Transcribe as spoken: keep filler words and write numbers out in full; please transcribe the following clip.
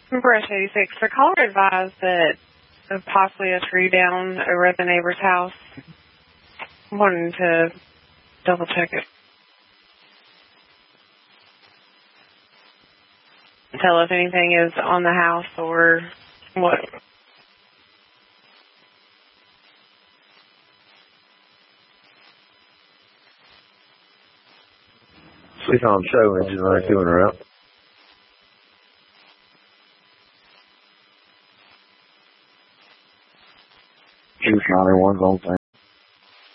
Brush eighty-six. The caller advised that uh, possibly a tree down over at the neighbor's house. Wanted to double check it. Tell if anything is on the house or what. Switch on show engine light doing her up. Juice ninety-one's on thing.